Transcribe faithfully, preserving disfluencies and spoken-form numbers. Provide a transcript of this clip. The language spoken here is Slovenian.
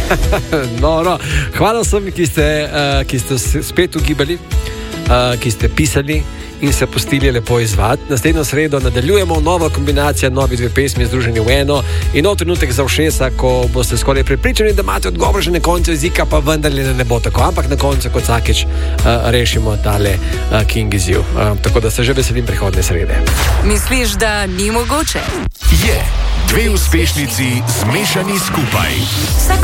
no, no. Hvala vsem, ki ste, uh, ki ste spet ugibali, uh, ki ste pisali in se pustili lepo izvati. Naslednjo sredo nadaljujemo, nova kombinacija, novi dve pesmi združeni v eno in nov trenutek za ušesa, ko boste skoraj prepričani, da imate odgovor že na koncu jezika, pa vendarle ne bo tako, ampak na koncu kot vsakič uh, rešimo tale uh, King izziv. Uh, tako da se že veselim prihodne srede. Misliš, da ni mogoče? Je. Dve uspešnici zmešani skupaj.